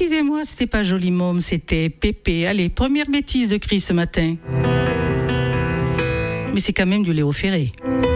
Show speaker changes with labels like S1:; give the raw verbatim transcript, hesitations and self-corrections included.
S1: excusez-moi, c'était pas Joli Môme, c'était Pépé. Allez, première bêtise de Chris ce matin. Mais c'est quand même du Léo Ferré.